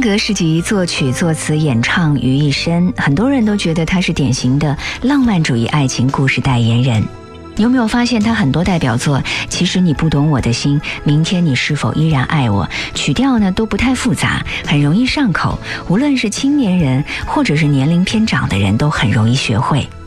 格是集作曲、作词、演唱于一身，很多人都觉得他是典型的浪漫主义爱情故事代言人。有没有发现他很多代表作其实你不懂我的心，明天你是否依然爱我，曲调呢都不太复杂，很容易上口，无论是青年人或者是年龄偏长的人都很容易学会。